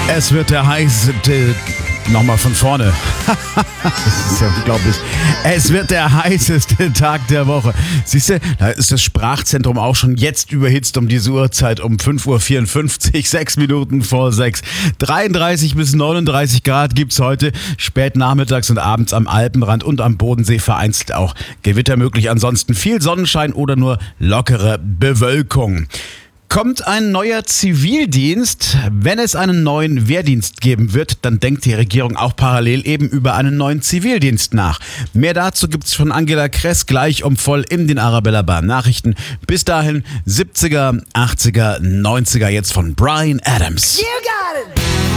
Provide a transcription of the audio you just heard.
Es wird der heißeste... Nochmal von vorne. Das ist ja unglaublich. Es wird der heißeste Tag der Woche. Siehst du, da ist das Sprachzentrum auch schon jetzt überhitzt um diese Uhrzeit um 5.54 Uhr, 6 Minuten vor 6. 33 bis 39 Grad gibt's heute. Spät nachmittags und abends am Alpenrand und am Bodensee vereinzelt auch Gewitter möglich. Ansonsten viel Sonnenschein oder nur lockere Bewölkung. Kommt ein neuer Zivildienst? Wenn es einen neuen Wehrdienst geben wird, dann denkt die Regierung auch parallel eben über einen neuen Zivildienst nach. Mehr dazu gibt's von Angela Kress gleich um voll in den Arabella Bar Nachrichten. Bis dahin 70er, 80er, 90er jetzt von Bryan Adams. You got it.